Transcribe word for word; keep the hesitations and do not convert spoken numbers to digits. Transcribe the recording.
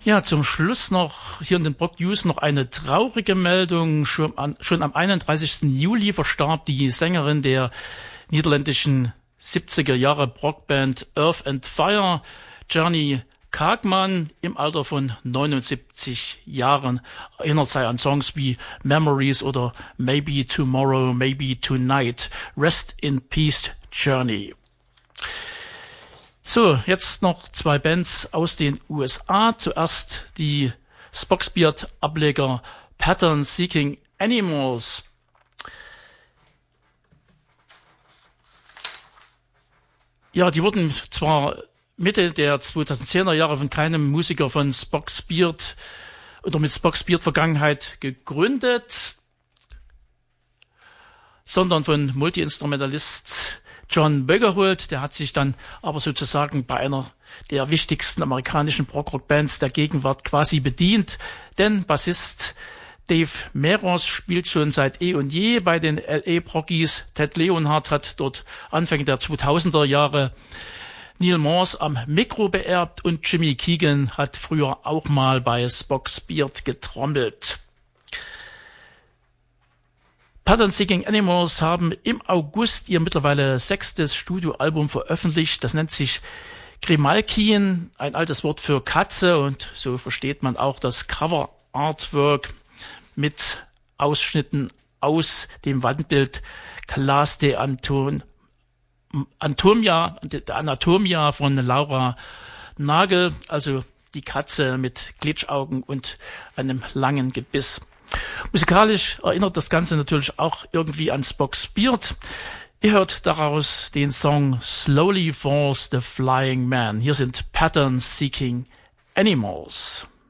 Ja, zum Schluss noch hier in den Brock News noch eine traurige Meldung. Schon, an, schon am einunddreißigsten Juli verstarb die Sängerin der niederländischen siebziger Jahre Brockband Earth and Fire, Jani Kaagman, im Alter von neunundsiebzig Jahren. Erinnert sei an Songs wie Memories oder Maybe Tomorrow, Maybe Tonight. Rest in Peace, Journey. So, jetzt noch zwei Bands aus den U S A. Zuerst die Spock's Beard-Ableger Pattern Seeking Animals. Ja, die wurden zwar Mitte der zweitausendzehner Jahre von keinem Musiker von Spock's Beard oder mit Spock's Beard Vergangenheit gegründet, sondern von Multi-Instrumentalist John Bögerholt. Der hat sich dann aber sozusagen bei einer der wichtigsten amerikanischen Prog-Rock-Bands der Gegenwart quasi bedient, denn Bassist Dave Meros spielt schon seit eh und je bei den L A Proggies. Ted Leonhardt hat dort Anfang der zweitausender Jahre Neil Morse am Mikro beerbt und Jimmy Keegan hat früher auch mal bei Spock's Beard getrommelt. Pattern Seeking Animals haben im August ihr mittlerweile sechstes Studioalbum veröffentlicht. Das nennt sich Grimalkin, ein altes Wort für Katze, und so versteht man auch das Cover-Artwork mit Ausschnitten aus dem Wandbild Classe de Anton, Anatomia, der Anatomia von Laura Nagel, also die Katze mit Glitschaugen und einem langen Gebiss. Musikalisch erinnert das Ganze natürlich auch irgendwie an Spock's Beard. Ihr hört daraus den Song Slowly Falls the Flying Man. Hier sind Pattern Seeking Animals.